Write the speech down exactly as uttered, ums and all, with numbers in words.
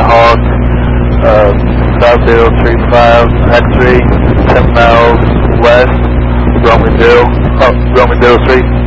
Skyhawk, uh, five zero three five X three, ten miles west, Romeo, oh, Romeo three.